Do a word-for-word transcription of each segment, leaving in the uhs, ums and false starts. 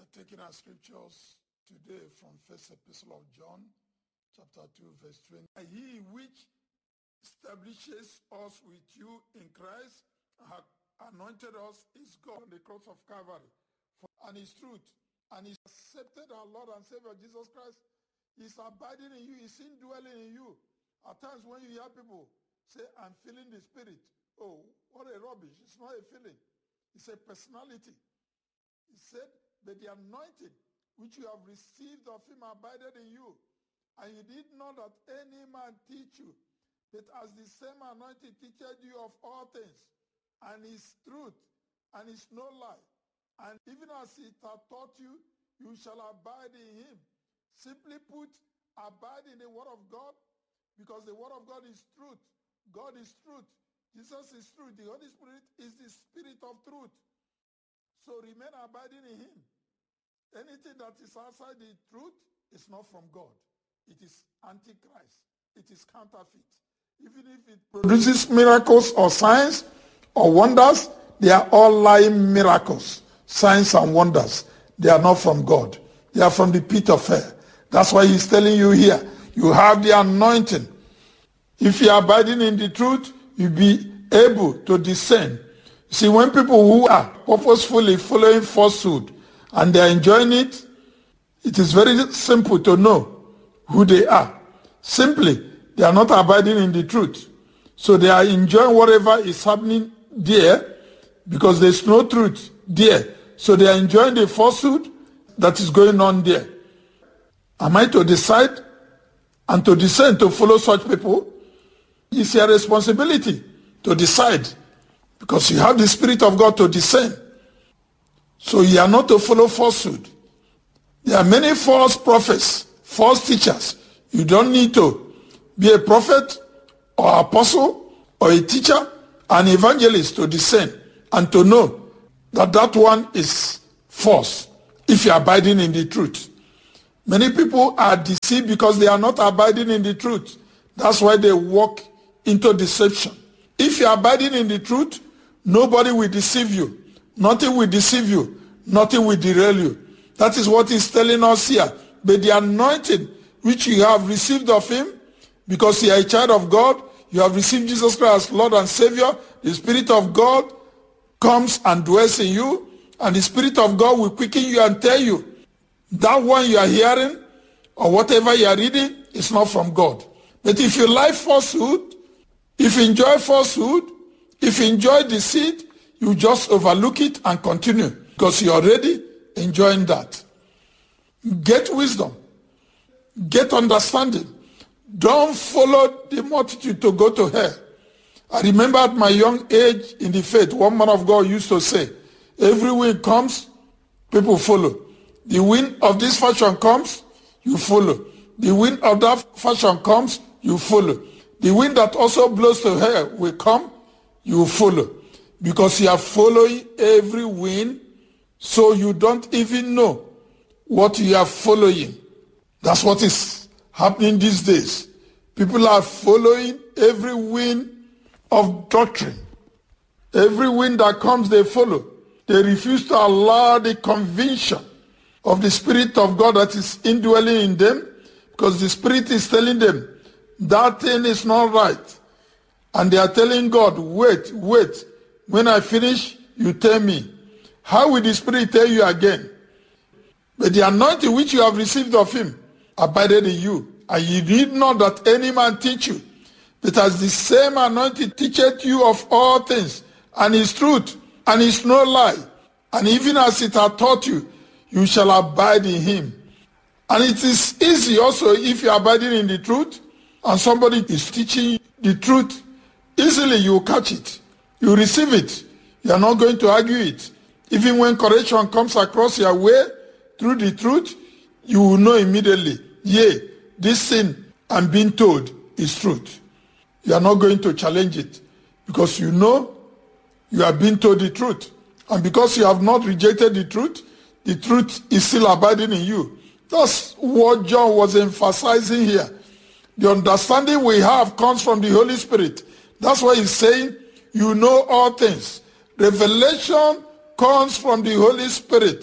taking our scriptures today from First Epistle of John, chapter two, verse twenty. He which establishes us with you in Christ hath anointed us is God on the cross of Calvary, for, and his truth, and he accepted our Lord and Savior Jesus Christ. He's abiding in you, he's indwelling in you. At times when you hear people say, I'm feeling the Spirit, oh, what a rubbish. It's not a feeling. It's a personality. He said, but the anointing which you have received of him abided in you. And you did not that any man teach you, but as the same anointing teacheth you of all things, and is truth, and is no lie. And even as it hath taught you, you shall abide in him. Simply put, abide in the word of God, because the word of God is truth. God is truth. Jesus is truth. The Holy Spirit is the Spirit of truth. So remain abiding in him. Anything that is outside the truth is not from God. It is antichrist. It is counterfeit. Even if it produces miracles or signs or wonders, they are all lying miracles, signs and wonders. They are not from God. They are from the pit of hell. That's why he's telling you here, you have the anointing. If you are abiding in the truth, you'll be able to discern. See, when people who are purposefully following falsehood and they are enjoying it, it is very simple to know who they are. Simply, they are not abiding in the truth. So they are enjoying whatever is happening there because there's no truth there. So they are enjoying the falsehood that is going on there. Am I to decide and to discern to follow such people? It's your responsibility to decide, because you have the Spirit of God to discern. So you are not to follow falsehood. There are many false prophets, false teachers. You don't need to be a prophet or apostle or a teacher, an evangelist to discern and to know that that one is false if you are abiding in the truth. Many people are deceived because they are not abiding in the truth. That's why they walk into deception. If you are abiding in the truth, nobody will deceive you. Nothing will deceive you. Nothing will derail you. That is what he's telling us here. But the anointing which you have received of him, because you are a child of God, you have received Jesus Christ as Lord and Savior, the Spirit of God comes and dwells in you, and the Spirit of God will quicken you and tell you that one you are hearing or whatever you are reading is not from God. But if you like falsehood, if you enjoy falsehood, if you enjoy deceit, you just overlook it and continue because you're already enjoying that. Get wisdom. Get understanding. Don't follow the multitude to go to hell. I remember at my young age in the faith, one man of God used to say, every wind comes, people follow. The wind of this fashion comes, you follow. The wind of that fashion comes, you follow. The wind that also blows to hell will come, you follow. Because you are following every wind, so you don't even know what you are following. That's what is happening these days. People are following every wind of doctrine. Every wind that comes, they follow. They refuse to allow the conviction of the Spirit of God that is indwelling in them, because the Spirit is telling them that thing is not right. And they are telling God, wait, wait. When I finish, you tell me. How will the Spirit tell you again? But the anointing which you have received of him abided in you, and you need not that any man teach you, but as the same anointing teacheth you of all things, and is truth, and is no lie, and even as it hath taught you, you shall abide in him. And it is easy also if you are abiding in the truth, and somebody is teaching the truth, easily you will catch it. You receive it. You are not going to argue it. Even when correction comes across your way through the truth, you will know immediately, yea, this thing I'm being told is truth. You are not going to challenge it because you know you are being told the truth. And because you have not rejected the truth, the truth is still abiding in you. That's what John was emphasizing here. The understanding we have comes from the Holy Spirit. That's why he's saying, you know all things. Revelation comes from the Holy Spirit.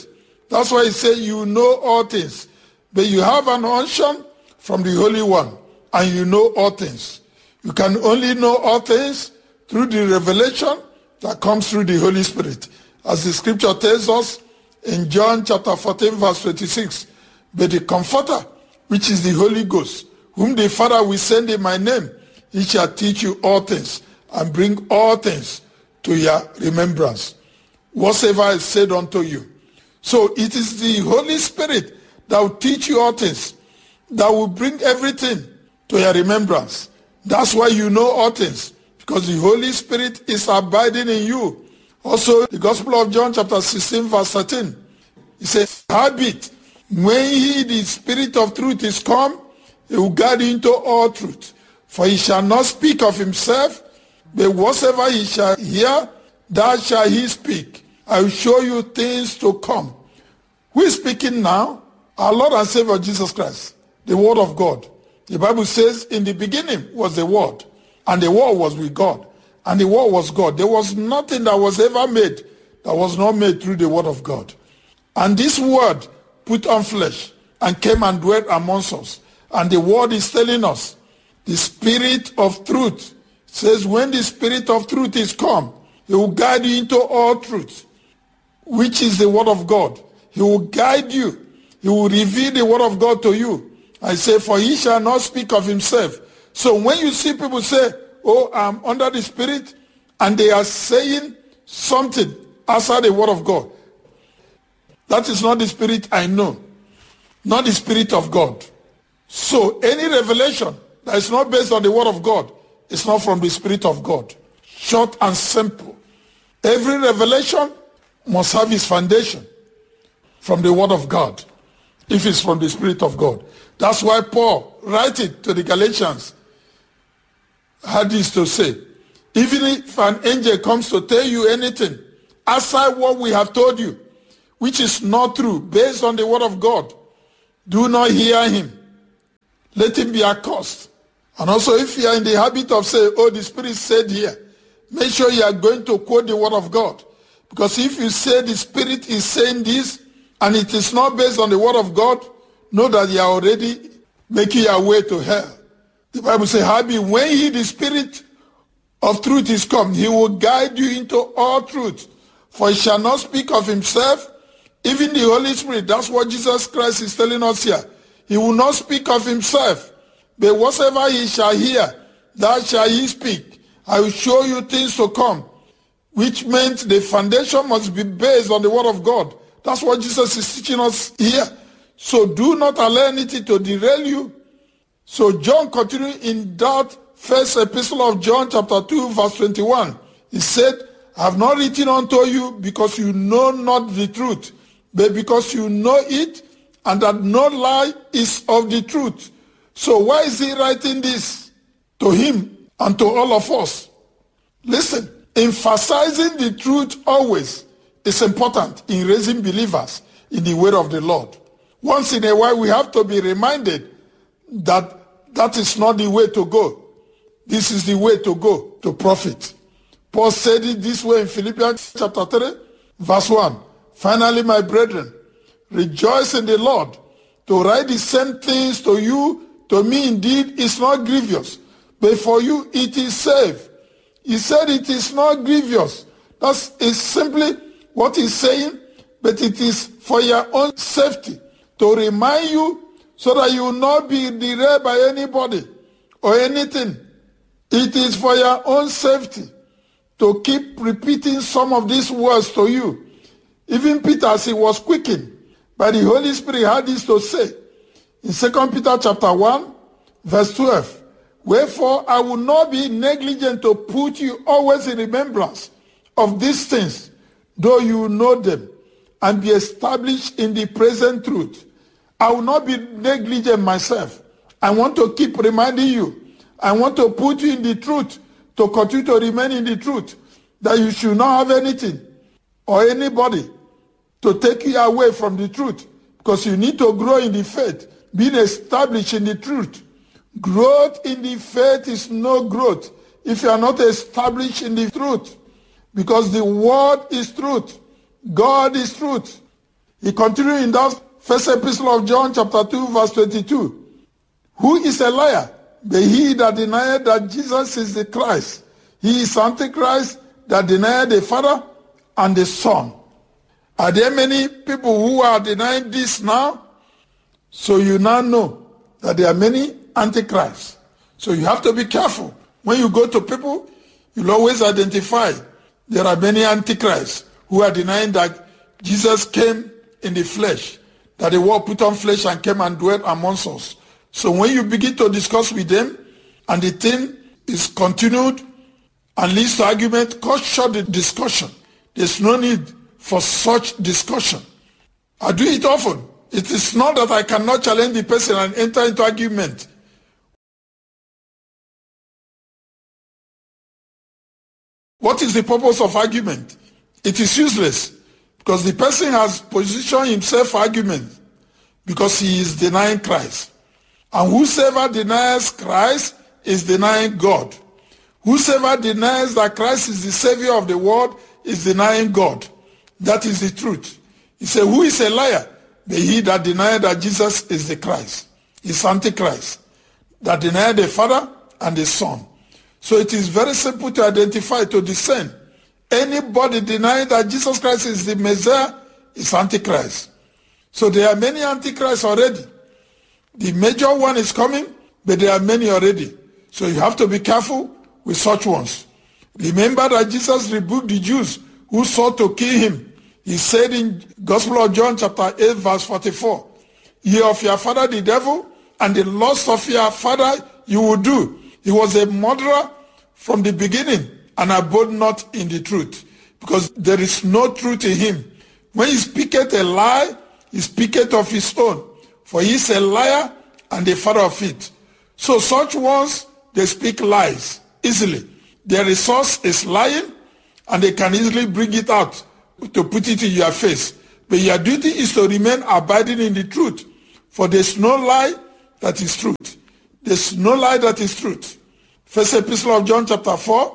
That's why he said you know all things. But you have an unction from the Holy One, and you know all things. You can only know all things through the revelation that comes through the Holy Spirit. As the scripture tells us in John chapter fourteen, verse twenty-six, but the Comforter, which is the Holy Ghost, whom the Father will send in my name, he shall teach you all things and bring all things to your remembrance, whatsoever I said unto you. So it is the Holy Spirit that will teach you all things, that will bring everything to your remembrance. That's why you know all things, because the Holy Spirit is abiding in you. Also, the Gospel of John chapter sixteen, verse thirteen, it says, howbeit, when he, the Spirit of truth, is come, he will guide you into all truth. For he shall not speak of himself, but whatsoever he shall hear, that shall he speak. I will show you things to come. Who is speaking now? Our Lord and Savior Jesus Christ, the Word of God. The Bible says, in the beginning was the Word, and the Word was with God, and the Word was God. There was nothing that was ever made that was not made through the Word of God. And this Word put on flesh and came and dwelt amongst us. And the Word is telling us, the Spirit of truth says, when the Spirit of truth is come, he will guide you into all truth, which is the Word of God. He will guide you. He will reveal the Word of God to you. I say, for he shall not speak of himself. So when you see people say, oh, I'm under the Spirit, and they are saying something outside the Word of God, that is not the Spirit I know, not the Spirit of God. So any revelation that is not based on the Word of God is not from the Spirit of God. Short and simple. Every revelation must have its foundation from the Word of God, if it's from the Spirit of God. That's why Paul, writing to the Galatians, had this to say, even if an angel comes to tell you anything outside what we have told you, which is not true, based on the Word of God, do not hear him. Let him be accursed. And also, if you are in the habit of saying, oh, the Spirit said here, make sure you are going to quote the Word of God. Because if you say the Spirit is saying this, and it is not based on the Word of God, know that you are already making your way to hell. The Bible says, Happy, when he, the Spirit of truth, is come, he will guide you into all truth. For he shall not speak of himself, even the Holy Spirit. That's what Jesus Christ is telling us here. He will not speak of himself, but whatsoever he shall hear, that shall he speak. I will show you things to come, which meant the foundation must be based on the Word of God. That's what Jesus is teaching us here. So do not allow anything to derail you. So John continued in that first epistle of John chapter two, verse twenty-one. He said, I have not written unto you because you know not the truth, but because you know it, and that no lie is of the truth. So why is he writing this to him and to all of us? Listen, emphasizing the truth always is important in raising believers in the way of the Lord. Once in a while, we have to be reminded that that is not the way to go. This is the way to go to profit. Paul said it this way in Philippians chapter three, verse one. Finally, my brethren, rejoice in the Lord. To write the same things to you, to me indeed, is not grievous, but for you it is safe. He said it is not grievous. That is simply what he's saying, but it is for your own safety, to remind you so that you will not be derailed by anybody or anything. It is for your own safety to keep repeating some of these words to you. Even Peter, as he was quickened by the Holy Spirit, had this to say in Second Peter chapter one, verse twelve. Wherefore I will not be negligent to put you always in remembrance of these things, though you know them, and be established in the present truth. I will not be negligent myself. I want to keep reminding you. I want to put you in the truth, to continue to remain in the truth, that you should not have anything or anybody to take you away from the truth, because you need to grow in the faith, being established in the truth. Growth in the faith is no growth if you are not established in the truth, because the Word is truth. God is truth. He continued in that first epistle of John chapter two verse twenty-two. Who is a liar? But he that denieth that Jesus is the Christ. He is Antichrist that denieth the Father and the Son. Are there many people who are denying this now? So you now know that there are many Antichrists. So you have to be careful. When you go to people, you'll always identify there are many Antichrists who are denying that Jesus came in the flesh, that the word put on flesh and came and dwelt amongst us. So when you begin to discuss with them and the thing is continued and leads to argument, cut short the discussion. There's no need for such discussion. I do it often. It is not that I cannot challenge the person and enter into argument. What is the purpose of argument? It is useless because the person has positioned himself for argument because he is denying Christ. And whosoever denies Christ is denying God. Whosoever denies that Christ is the Savior of the world is denying God. That is the truth. He said, who is a liar? But he that denied that Jesus is the Christ, is Antichrist, that denied the Father and the Son. So it is very simple to identify, to discern. Anybody denying that Jesus Christ is the Messiah is Antichrist. So there are many Antichrists already. The major one is coming, but there are many already. So you have to be careful with such ones. Remember that Jesus rebuked the Jews who sought to kill him. He said in Gospel of John chapter eight verse forty-four, ye of your father the devil, and the lust of your father you will do. He was a murderer from the beginning and abode not in the truth, because there is no truth in him. When he speaketh a lie, he speaketh of his own, for he is a liar and the father of it. So such ones, they speak lies easily. Their resource is lying, and they can easily bring it out to put it in your face. But your duty is to remain abiding in the truth, for there's no lie that is truth. There's no lie that is truth. First epistle of John chapter four,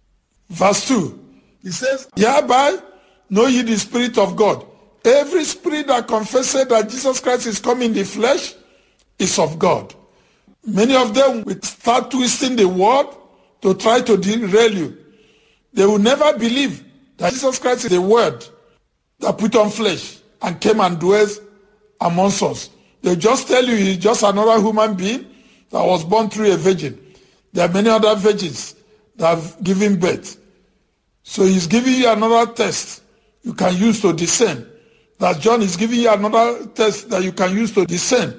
verse two. He says, hereby know ye the Spirit of God. Every spirit that confesses that Jesus Christ is come in the flesh is of God. Many of them will start twisting the word to try to derail you. They will never believe that Jesus Christ is the word that put on flesh and came and dwells amongst us. They'll just tell you he's just another human being that was born through a virgin. There are many other virgins that have given birth. So he's giving you another test you can use to discern. That John is giving you another test that you can use to discern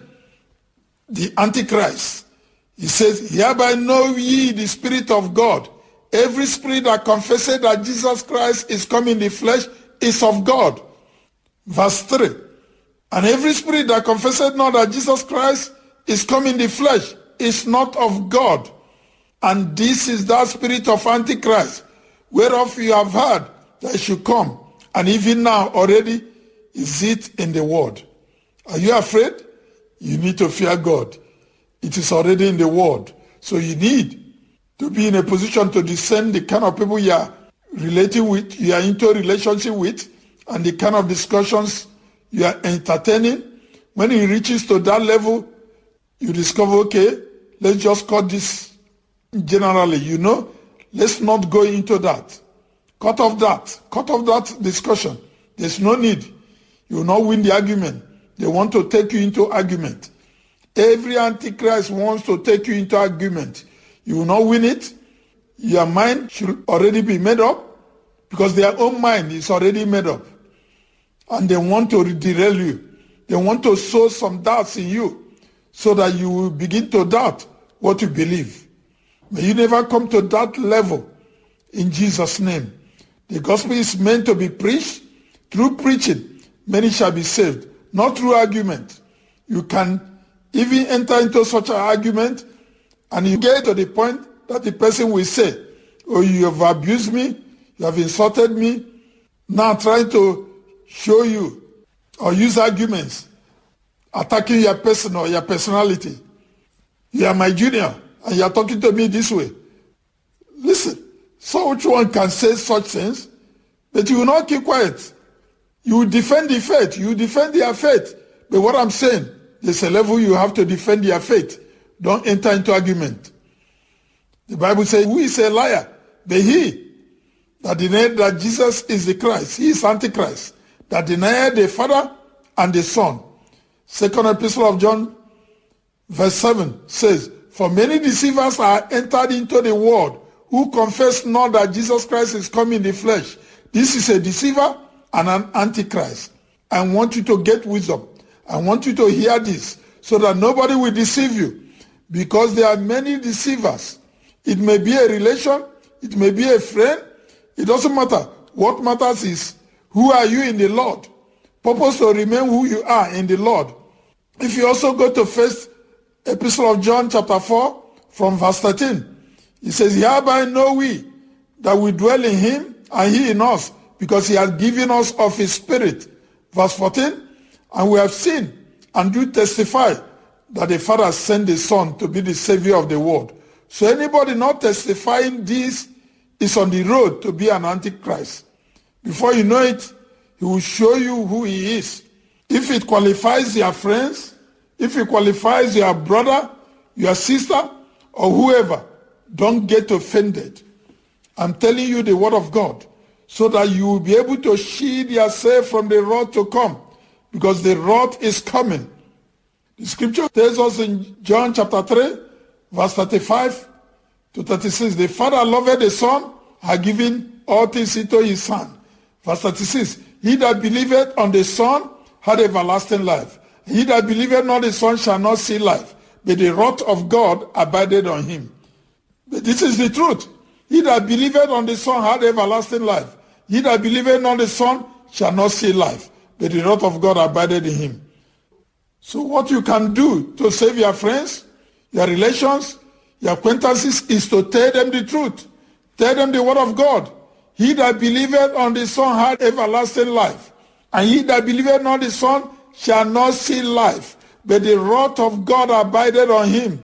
the Antichrist. He says, hereby know ye the Spirit of God. Every spirit that confesses that Jesus Christ is come in the flesh is of God. Verse three. And every spirit that confesses not that Jesus Christ is come in the flesh is not of God. And this is that spirit of Antichrist, whereof you have heard that it should come. And even now already is it in the world. Are you afraid? You need to fear God. It is already in the world. So you need to be in a position to discern the kind of people you are relating with, you are into a relationship with, and the kind of discussions you are entertaining. When it reaches to that level, you discover, okay, let's just cut this generally, you know. Let's not go into that. Cut off that. Cut off that discussion. There's no need. You will not win the argument. They want to take you into argument. Every Antichrist wants to take you into argument. You will not win it. Your mind should already be made up, because their own mind is already made up. And they want to derail you. They want to sow some doubts in you so that you will begin to doubt what you believe. May you never come to that level in Jesus' name. The gospel is meant to be preached. Through preaching, many shall be saved, not through argument. You can even enter into such an argument and you get to the point that the person will say, oh, you have abused me, you have insulted me. Now trying to show you or use arguments, attacking your person or your personality. You are my junior and you are talking to me this way. Listen, such one can say such things, but you will not keep quiet. You defend the faith. You defend their faith. But what I'm saying, there's a level you have to defend their faith. Don't enter into argument. The Bible says, who is a liar? But he that denied that Jesus is the Christ. He is Antichrist. That denied the Father and the Son. Second Epistle of John, verse seven says, for many deceivers are entered into the world, who confess not that Jesus Christ is come in the flesh. This is a deceiver and an antichrist. I want you to get wisdom. I want you to hear this so that nobody will deceive you, because there are many deceivers. It may be a relation. It may be a friend. It doesn't matter. What matters is, who are you in the Lord? Purpose to remain who you are in the Lord. If you also go to First Epistle of John chapter four from verse thirteen, it says, hereby know we that we dwell in him and he in us, because he has given us of his Spirit. Verse fourteen, and we have seen and do testify that the Father sent the Son to be the Savior of the world. So anybody not testifying this is on the road to be an antichrist. Before you know it, he will show you who he is. If it qualifies your friends, if it qualifies your brother, your sister, or whoever, don't get offended. I'm telling you the word of God, so that you will be able to shield yourself from the wrath to come, because the wrath is coming. The scripture tells us in John chapter three, verse thirty-five to thirty-six, the Father loved the Son, had given all things into his hand. Verse thirty-six, he that believeth on the Son had everlasting life. He that believeth not the Son shall not see life, but the wrath of God abided on him. But this is the truth. He that believeth on the Son had everlasting life. He that believeth not the Son shall not see life, but the wrath of God abided in him. So what you can do to save your friends, your relations, your acquaintances, is to tell them the truth. Tell them the word of God. He that believeth on the Son had everlasting life. And he that believeth not the Son shall not see life, but the wrath of God abided on him.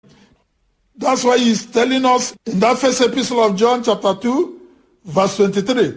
That's why he's telling us in that first epistle of John chapter two, verse twenty-three,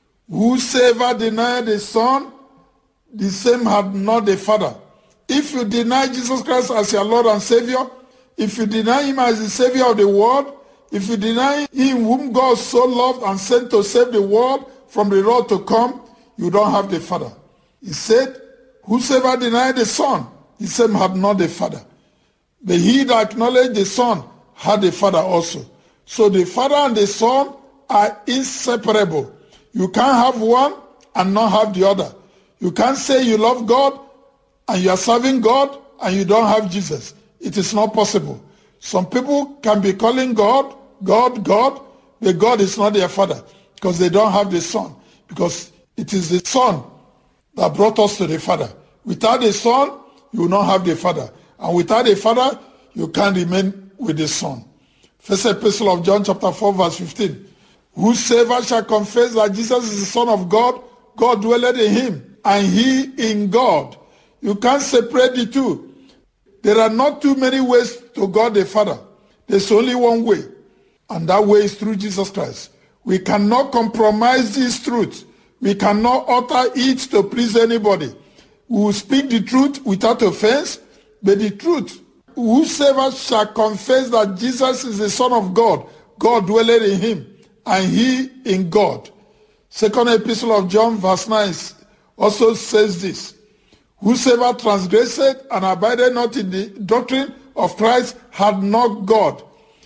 whosoever deny the Son, the same had not the Father. If you deny Jesus Christ as your Lord and Savior, if you deny him as the Savior of the world, if you deny him whom God so loved and sent to save the world from the wrath to come, you don't have the Father. He said, whosoever denied the Son, the same had not the Father. But he that acknowledged the Son had the Father also. So the Father and the Son are inseparable. You can't have one and not have the other. You can't say you love God and you are serving God and you don't have Jesus. It is not possible. Some people can be calling God, God, God, but God is not their Father, because they don't have the Son. Because it is the Son that brought us to the Father. Without the Son, you will not have the Father. And without the Father, you can't remain with the Son. First Epistle of John chapter four, verse fifteen. Whosoever shall confess that Jesus is the Son of God, God dwelleth in him, and he in God. You can't separate the two. There are not too many ways to God the Father. There's only one way, and that way is through Jesus Christ. We cannot compromise this truth. We cannot utter it to please anybody. We will speak the truth without offense, but the truth. Whosoever shall confess that Jesus is the Son of God, God dwelleth in him, and he in God. Second Epistle of John, verse nine, also says this. Whosoever transgresseth and abideth not in the doctrine of Christ had not God.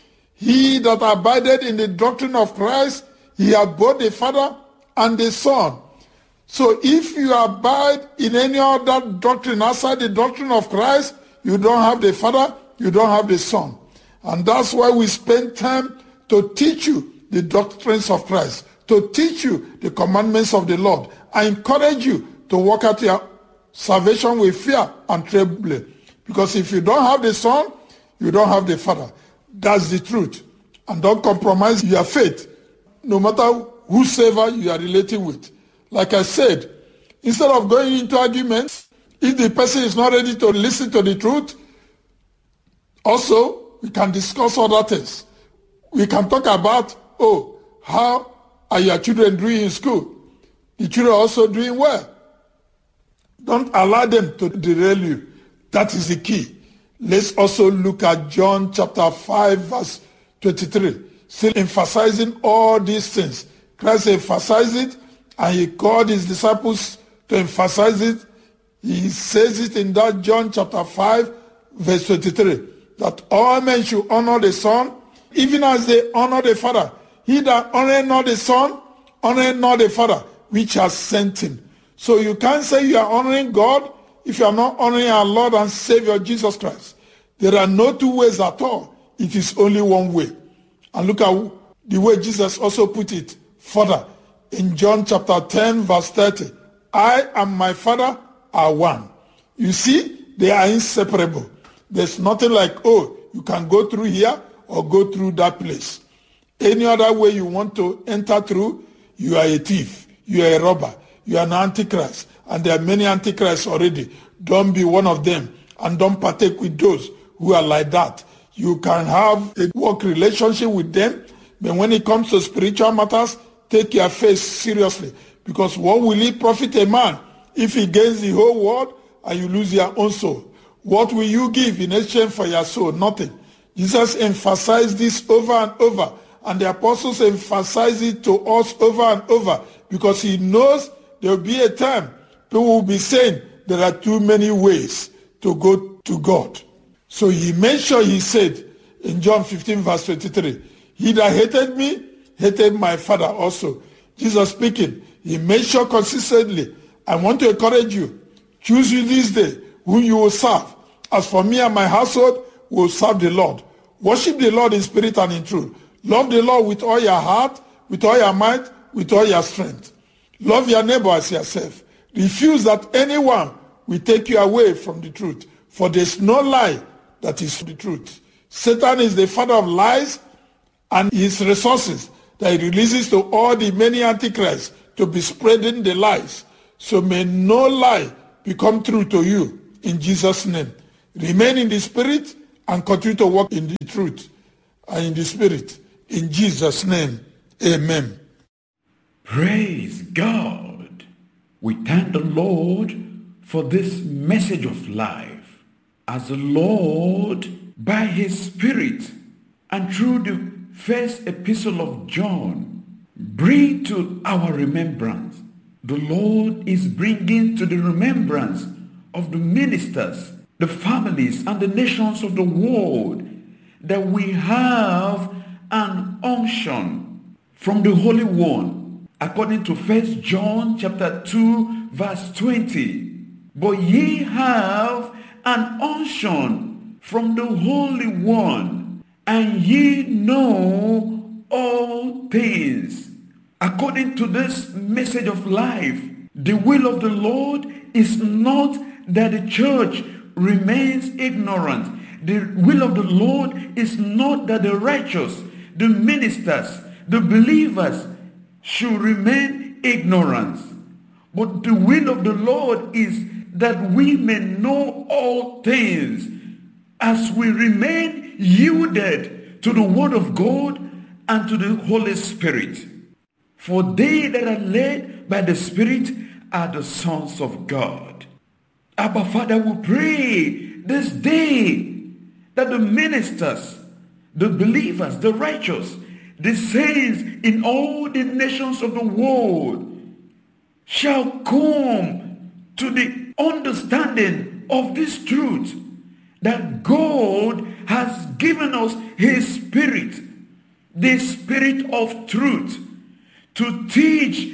He that abideth in the doctrine of Christ, he hath both the Father and the Son. So if you abide in any other doctrine outside the doctrine of Christ, you don't have the Father, you don't have the Son. And that's why we spend time to teach you the doctrines of Christ, to teach you the commandments of the Lord. I encourage you to walk out your salvation with fear and trembling. Because if you don't have the Son, you don't have the Father. That's the truth. And don't compromise your faith, no matter whosoever you are relating with. Like I said, instead of going into arguments, if the person is not ready to listen to the truth, also, we can discuss other things. We can talk about, oh, how are your children doing in school? The children are also doing well. Don't allow them to derail you. That is the key. Let's also look at John chapter five, verse twenty-three. Still emphasizing all these things. Christ emphasized it, and he called his disciples to emphasize it. He says it in that John chapter five, verse twenty-three, that all men should honor the Son, even as they honor the Father. He that honoreth not the Son, honoreth not the Father, which has sent him. So you can't say you are honoring God if you are not honoring our Lord and Savior Jesus Christ. There are no two ways at all. It is only one way. And look at the way Jesus also put it further in John chapter ten, verse thirty. I and my Father are one. You see, they are inseparable. There's nothing like, oh, you can go through here or go through that place. Any other way you want to enter through, you are a thief, you are a robber, you are an antichrist, and there are many antichrists already. Don't be one of them, and don't partake with those who are like that. You can have a work relationship with them, but when it comes to spiritual matters, take your faith seriously, because what will it profit a man if he gains the whole world and you lose your own soul? What will you give in exchange for your soul? Nothing. Jesus emphasized this over and over, and the apostles emphasize it to us over and over, because he knows there will be a time people will be saying there are too many ways to go to God. So he made sure he said in John fifteen, verse twenty-three, he that hated me, hated my Father also. Jesus speaking, he made sure consistently, I want to encourage you, choose you this day whom you will serve. As for me and my household, we will serve the Lord. Worship the Lord in spirit and in truth. Love the Lord with all your heart, with all your might, with all your strength. Love your neighbor as yourself. Refuse that anyone will take you away from the truth, for there is no lie that is the truth. Satan is the father of lies, and his resources that he releases to all the many antichrists to be spreading the lies. So may no lie become true to you in Jesus' name. Remain in the spirit and continue to walk in the truth and in the spirit. In Jesus' name, amen. Praise God. We thank the Lord for this message of life, as the Lord, by his Spirit and through the first epistle of John, bring to our remembrance. The Lord is bringing to the remembrance of the ministers, the families, and the nations of the world that we have an unction from the Holy One, according to First John chapter two, verse twenty. But ye have an unction from the Holy One, and ye know all things. According to this message of life, the will of the Lord is not that the church remains ignorant. The will of the Lord is not that the righteous, the ministers, the believers should remain ignorant. But the will of the Lord is that we may know all things as we remain yielded to the word of God and to the Holy Spirit. For they that are led by the Spirit are the sons of God. Abba Father, we pray this day that the ministers, the believers, the righteous, the saints in all the nations of the world shall come to the understanding of this truth, that God has given us his Spirit, the Spirit of truth, to teach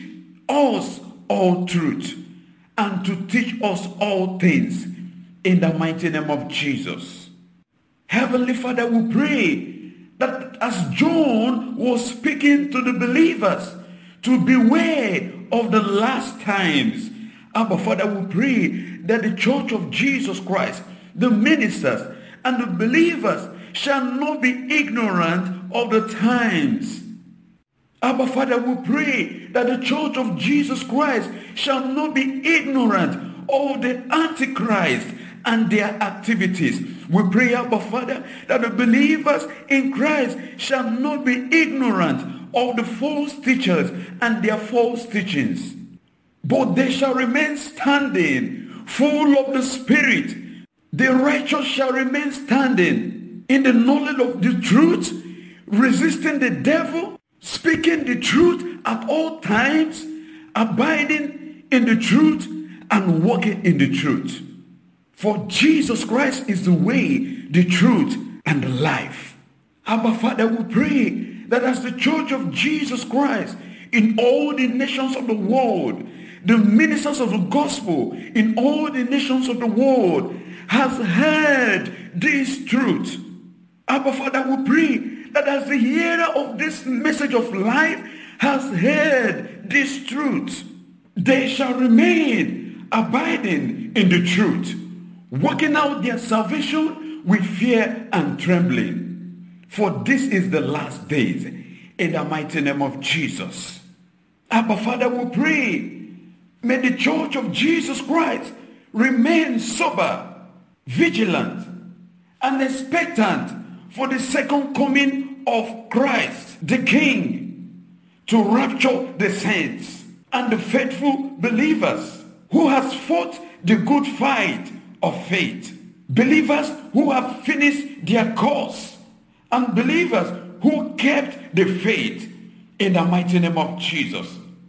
us all truth and to teach us all things in the mighty name of Jesus. Heavenly Father, we pray that as John was speaking to the believers to beware of the last times, Abba Father, we pray that the church of Jesus Christ, the ministers and the believers shall not be ignorant of the times. Abba Father, we pray that the church of Jesus Christ shall not be ignorant of the Antichrist and their activities. We pray, Abba Father, that the believers in Christ shall not be ignorant of the false teachers and their false teachings, but they shall remain standing full of the Spirit, the righteous shall remain standing in the knowledge of the truth, resisting the devil, speaking the truth at all times, abiding in the truth, and walking in the truth. For Jesus Christ is the way, the truth, and the life. Abba Father, we pray that as the church of Jesus Christ in all the nations of the world, the ministers of the gospel in all the nations of the world has heard this truth. Abba Father, we pray that as the hearer of this message of life has heard this truth, they shall remain abiding in the truth, working out their salvation with fear and trembling. For this is the last days, in the mighty name of Jesus. Abba Father, we pray, may the church of Jesus Christ remain sober, vigilant, and expectant for the second coming of Christ, the King, to rapture the saints and the faithful believers who has fought the good fight of faith, believers who have finished their course, and believers who kept the faith, in the mighty name of Jesus.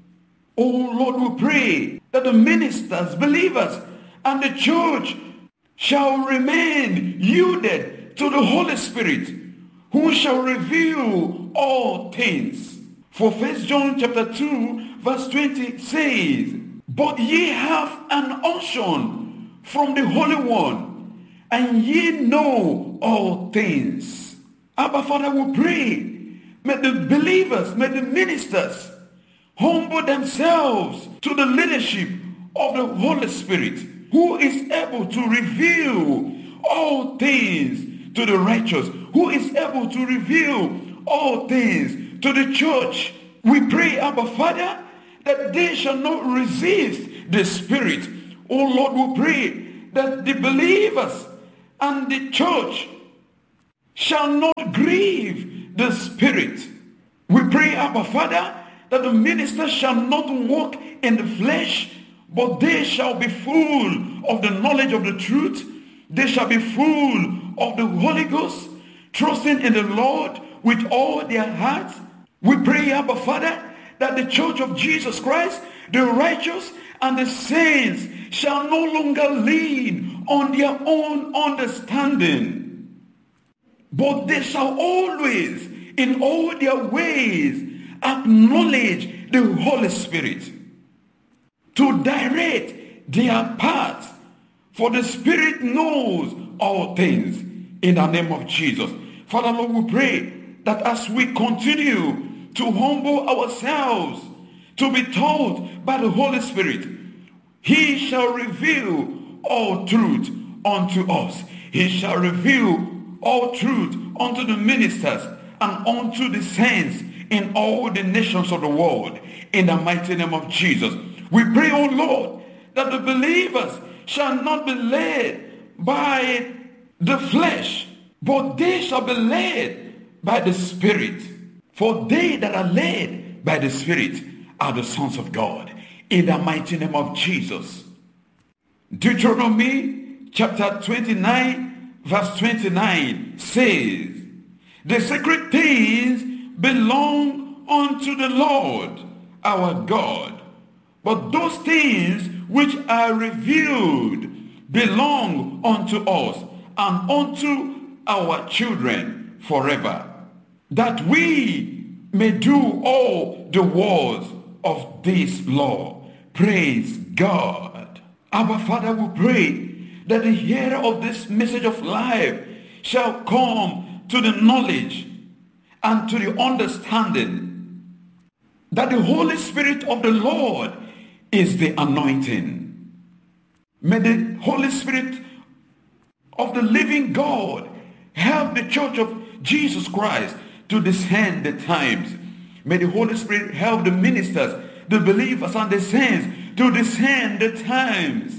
Oh Lord, we pray that the ministers, believers, and the church shall remain yielded to the Holy Spirit, who shall reveal all things. For First John chapter two verse twenty says, but ye have an unction from the Holy One, and ye know all things. Abba Father, we pray, may the believers, may the ministers humble themselves to the leadership of the Holy Spirit, who is able to reveal all things to the righteous, who is able to reveal all things to the church. We pray, Abba Father, that they shall not resist the Spirit. Oh Lord, we pray that the believers and the church shall not grieve the Spirit. We pray, Abba Father, that the ministers shall not walk in the flesh, but they shall be full of the knowledge of the truth. They shall be full of the Holy Ghost, trusting in the Lord with all their hearts. We pray, Abba Father, that the church of Jesus Christ, the righteous and the saints, shall no longer lean on their own understanding, but they shall always, in all their ways, acknowledge the Holy Spirit to direct their path. For the Spirit knows all things, in the name of Jesus. Father, Lord, we pray that as we continue to humble ourselves, to be taught by the Holy Spirit, he shall reveal all truth unto us. He shall reveal all truth unto the ministers and unto the saints in all the nations of the world, in the mighty name of Jesus. We pray, O Lord, that the believers shall not be led by the flesh, but they shall be led by the Spirit. For they that are led by the Spirit are the sons of God, in the mighty name of Jesus. Deuteronomy chapter twenty-nine verse twenty-nine says, the sacred things belong unto the Lord our God, but those things which are revealed belong unto us and unto our children forever, that we may do all the words of this law. Praise God. Abba Father, we pray that the hearer of this message of life shall come to the knowledge and to the understanding that the Holy Spirit of the Lord is the anointing. May the Holy Spirit of the living God help the church of Jesus Christ to discern the times. May the Holy Spirit help the ministers, the believers and the saints to discern the times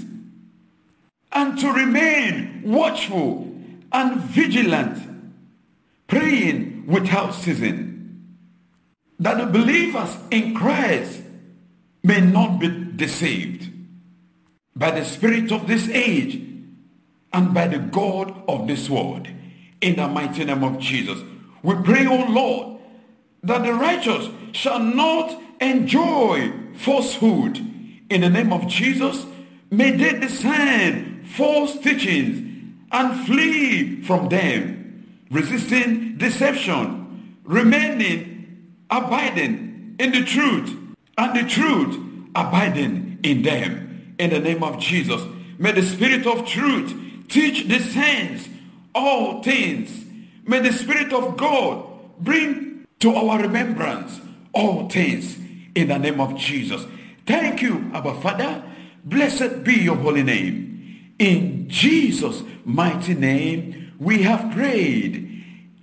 and to remain watchful and vigilant, praying without ceasing, that the believers in Christ may not be deceived. by the spirit of this age and by the God of this world. In the mighty name of Jesus, we pray, O Lord, that the righteous shall not enjoy falsehood. In the name of Jesus, may they discern false teachings and flee from them, resisting deception, remaining, abiding in the truth, and the truth abiding in them. In the name of Jesus, may the Spirit of truth teach the saints all things. May the Spirit of God bring to our remembrance all things. In the name of Jesus. Thank you, Abba Father. Blessed be your holy name. In Jesus' mighty name we have prayed.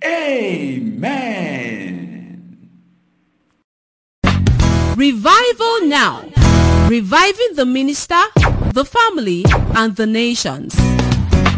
Amen. Revival Now. Reviving the minister, the family, and the nations.